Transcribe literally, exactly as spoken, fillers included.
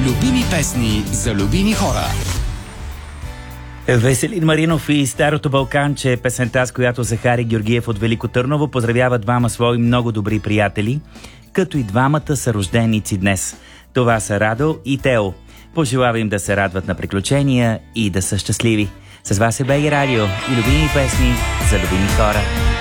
Любими песни за любими хора. Веселин Маринов и Старото Балканче, песента, с която Захари Георгиев от Велико Търново поздравява двама свои много добри приятели, като и двамата са рожденици днес. Това са Радо и Тео. Пожелава им да се радват на приключения и да са щастливи. С вас е БГ Радио и любими песни за любими хора.